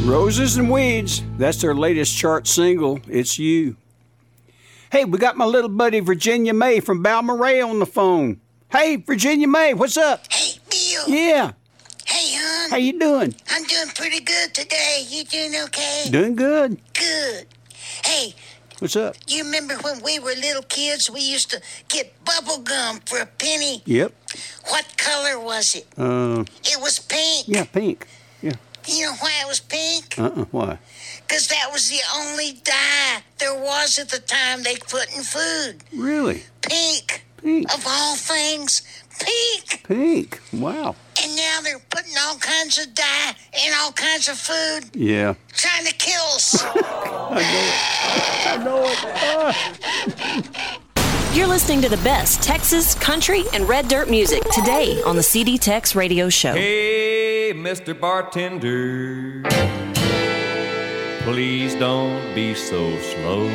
Roses and Weeds, that's their latest chart single, It's You. Hey, we got my little buddy Virginia May from Balmoral on the phone. Hey, Virginia May, what's up? Hey, Bill. Yeah. Hey, hon. How you doing? I'm doing pretty good today. You doing okay? Doing good. Good. Hey, What's up? you remember when we were little kids, we used to get bubble gum for a penny? Yep. What color was it? It was pink. Yeah, pink. Yeah. You know why it was pink? Why? Because that was the only dye there was at the time they put in food. Really? Pink. Pink. Of all things, pink. Pink. Wow. And now they're putting all kinds of dye in all kinds of food, Yeah. trying to kill us. I know it. You're listening to the best Texas, country, and red dirt music today on the CD Tex Radio Show. Hey, Mr. Bartender, please don't be so slow.